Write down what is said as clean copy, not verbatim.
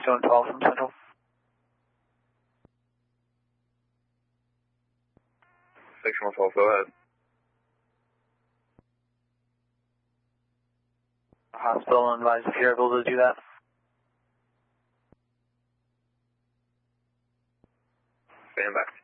6112 from Central. Section 112, go ahead. Hospital advise if you're able to do that. Stand by.